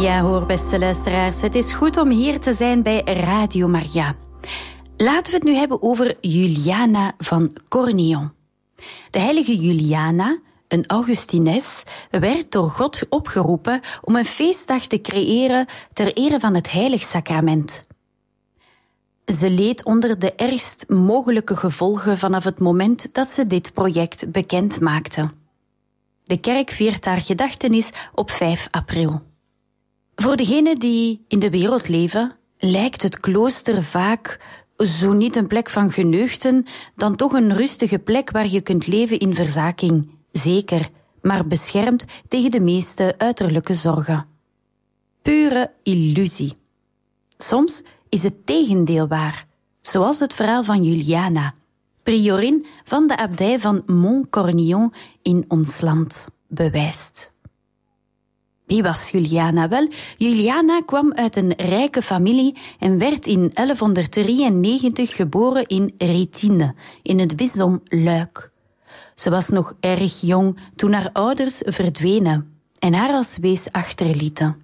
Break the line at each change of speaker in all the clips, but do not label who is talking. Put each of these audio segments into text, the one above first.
Ja hoor, beste luisteraars, het is goed om hier te zijn bij Radio Maria. Laten we het nu hebben over Juliana van Cornillon. De heilige Juliana, een Augustines, werd door God opgeroepen om een feestdag te creëren ter ere van het heilig sacrament. Ze leed onder de ergst mogelijke gevolgen vanaf het moment dat ze dit project bekend maakte. De kerk viert haar gedachtenis op 5 april. Voor degenen die in de wereld leven, lijkt het klooster vaak zo niet een plek van geneugten, dan toch een rustige plek waar je kunt leven in verzaking. Zeker, maar beschermd tegen de meeste uiterlijke zorgen. Pure illusie. Soms is het tegendeel waar, zoals het verhaal van Juliana, priorin van de abdij van Montcornillon in ons land, bewijst. Wie was Juliana? Wel, Juliana kwam uit een rijke familie en werd in 1193 geboren in Rétine, in het bisdom Luik. Ze was nog erg jong toen haar ouders verdwenen en haar als wees achterlieten.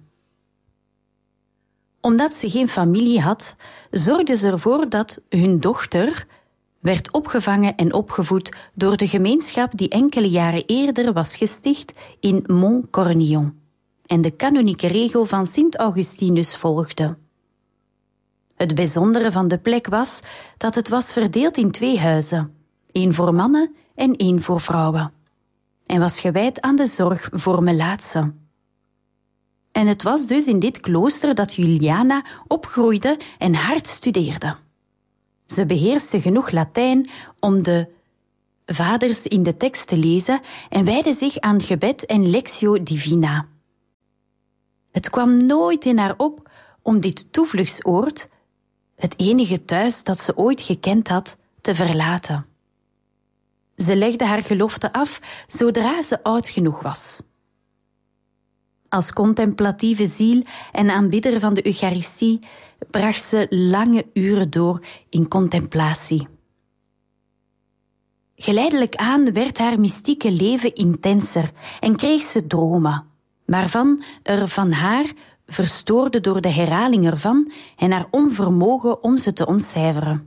Omdat ze geen familie had, zorgde ze ervoor dat hun dochter werd opgevangen en opgevoed door de gemeenschap die enkele jaren eerder was gesticht in Montcornillon en de kanonieke regel van Sint Augustinus volgde. Het bijzondere van de plek was dat het was verdeeld in 2 huizen, 1 voor mannen en 1 voor vrouwen, en was gewijd aan de zorg voor melaatsen. En het was dus in dit klooster dat Juliana opgroeide en hard studeerde. Ze beheerste genoeg Latijn om de vaders in de tekst te lezen en wijdde zich aan gebed en lectio divina. Het kwam nooit in haar op om dit toevluchtsoord, het enige thuis dat ze ooit gekend had, te verlaten. Ze legde haar gelofte af zodra ze oud genoeg was. Als contemplatieve ziel en aanbidder van de Eucharistie bracht ze lange uren door in contemplatie. Geleidelijk aan werd haar mystieke leven intenser en kreeg ze dromen, waarvan er van haar verstoorde door de herhaling ervan en haar onvermogen om ze te ontcijferen.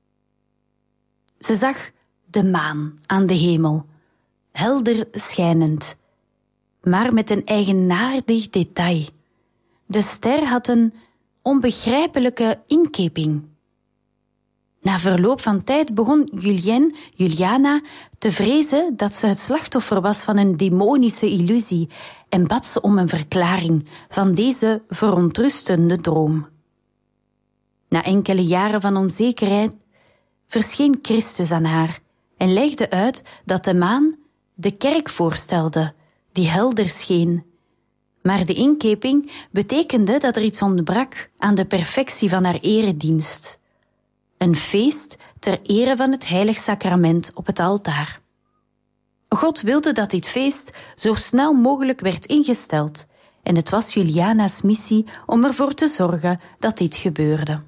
Ze zag de maan aan de hemel, helder schijnend, maar met een eigenaardig detail. De ster had een onbegrijpelijke inkeping. Na verloop van tijd begon Juliana te vrezen dat ze het slachtoffer was van een demonische illusie en bad ze om een verklaring van deze verontrustende droom. Na enkele jaren van onzekerheid verscheen Christus aan haar en legde uit dat de maan de kerk voorstelde, die helder scheen. Maar de inkeping betekende dat er iets ontbrak aan de perfectie van haar eredienst. Een feest ter ere van het heilig sacrament op het altaar. God wilde dat dit feest zo snel mogelijk werd ingesteld en het was Juliana's missie om ervoor te zorgen dat dit gebeurde.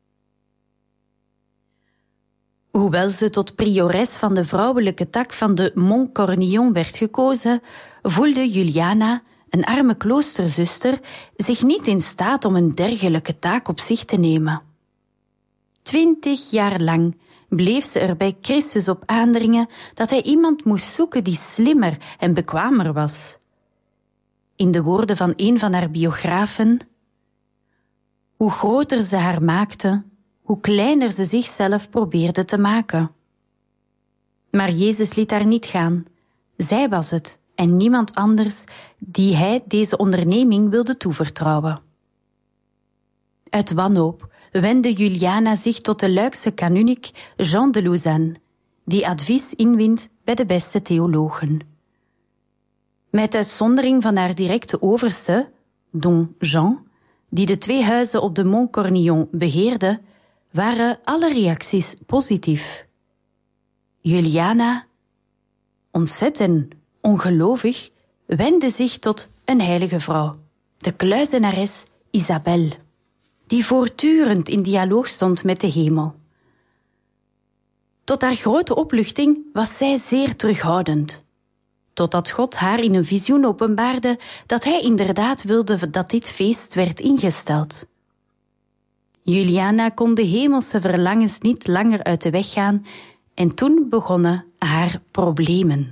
Hoewel ze tot priores van de vrouwelijke tak van de Montcornillon werd gekozen, voelde Juliana, een arme kloosterzuster, zich niet in staat om een dergelijke taak op zich te nemen. 20 jaar lang bleef ze er bij Christus op aandringen dat hij iemand moest zoeken die slimmer en bekwamer was. In de woorden van een van haar biografen: hoe groter ze haar maakte, hoe kleiner ze zichzelf probeerde te maken. Maar Jezus liet haar niet gaan. Zij was het en niemand anders die hij deze onderneming wilde toevertrouwen. Uit wanhoop wendde Juliana zich tot de Luikse kanuniek Jean de Lausanne, die advies inwint bij de beste theologen. Met uitzondering van haar directe overste, Don Jean, die de 2 huizen op de Montcornillon beheerde, waren alle reacties positief. Juliana, ontzet en ongelovig, wendde zich tot een heilige vrouw, de kluizenares Isabelle, die voortdurend in dialoog stond met de hemel. Tot haar grote opluchting was zij zeer terughoudend. totdat God haar in een visioen openbaarde dat hij inderdaad wilde dat dit feest werd ingesteld. Juliana kon de hemelse verlangens niet langer uit de weg gaan en toen begonnen haar problemen.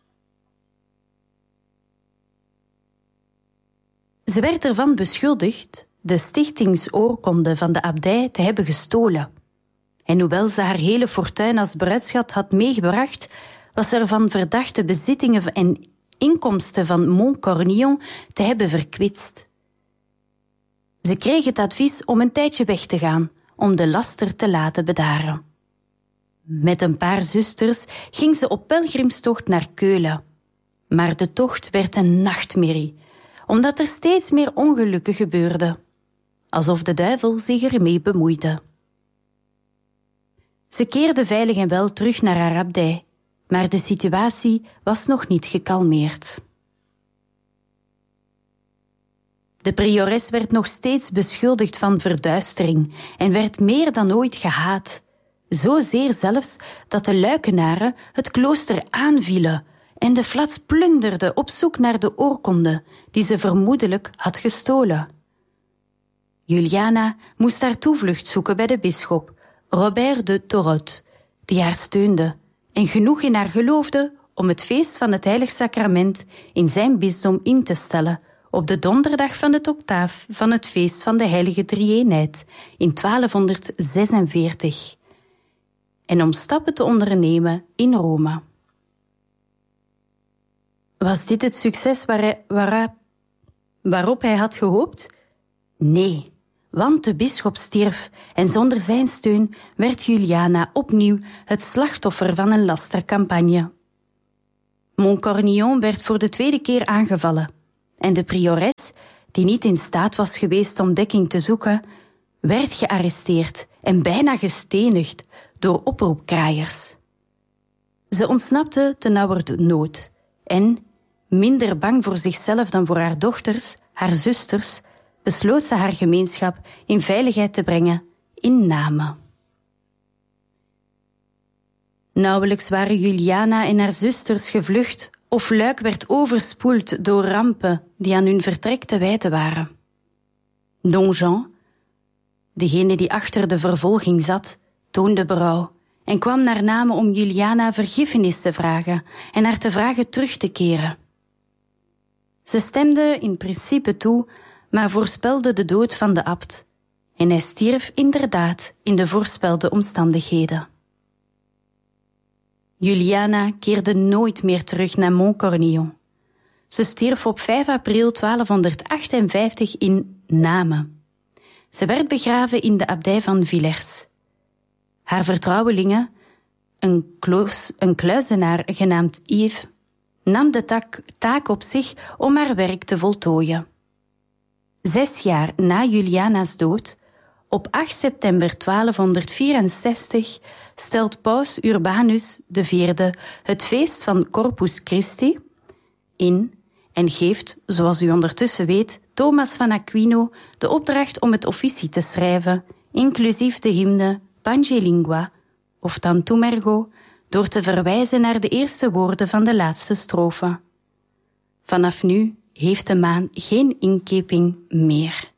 Ze werd ervan beschuldigd de stichtingsoorkonde van de abdij te hebben gestolen. En hoewel ze haar hele fortuin als bruidsschat had meegebracht, was er van verdachte bezittingen en inkomsten van Montcornillon te hebben verkwitst. Ze kreeg het advies om een tijdje weg te gaan, om de laster te laten bedaren. Met een paar zusters ging ze op pelgrimstocht naar Keulen. Maar de tocht werd een nachtmerrie, omdat er steeds meer ongelukken gebeurden, alsof de duivel zich ermee bemoeide. Ze keerde veilig en wel terug naar haar abdij, maar de situatie was nog niet gekalmeerd. De priores werd nog steeds beschuldigd van verduistering en werd meer dan ooit gehaat. Zozeer zelfs dat de luikenaren het klooster aanvielen en de flats plunderden op zoek naar de oorkonde die ze vermoedelijk had gestolen. Juliana moest haar toevlucht zoeken bij de bisschop, Robert de Thorold, die haar steunde en genoeg in haar geloofde om het feest van het Heilig Sacrament in zijn bisdom in te stellen op de donderdag van het octaaf van het feest van de Heilige Drie-eenheid in 1246 en om stappen te ondernemen in Rome. Was dit het succes waarop hij had gehoopt? Nee, want de bisschop stierf en zonder zijn steun werd Juliana opnieuw het slachtoffer van een lastercampagne. Montcornillon werd voor de tweede keer aangevallen en de priores, die niet in staat was geweest om dekking te zoeken, werd gearresteerd en bijna gestenigd door oproepkraaiers. Ze ontsnapte tenauwernood en, minder bang voor zichzelf dan voor haar dochters, haar zusters, besloot ze haar gemeenschap in veiligheid te brengen in Namen. Nauwelijks waren Juliana en haar zusters gevlucht of Luik werd overspoeld door rampen die aan hun vertrek te wijten waren. Don Jean, degene die achter de vervolging zat, toonde berouw en kwam naar Namen om Juliana vergiffenis te vragen en haar te vragen terug te keren. Ze stemde in principe toe, maar voorspelde de dood van de abt en hij stierf inderdaad in de voorspelde omstandigheden. Juliana keerde nooit meer terug naar Montcornillon. Ze stierf op 5 april 1258 in Namen. Ze werd begraven in de abdij van Villers. Haar vertrouwelingen, een kluizenaar genaamd Yves, nam de taak op zich om haar werk te voltooien. 6 jaar na Juliana's dood, op 8 september 1264, stelt paus Urbanus IV het feest van Corpus Christi in en geeft, zoals u ondertussen weet, Thomas van Aquino de opdracht om het officie te schrijven, inclusief de hymne Pange Lingua, of Tantum Ergo, door te verwijzen naar de eerste woorden van de laatste strofe. Vanaf nu heeft de maan geen inkeping meer.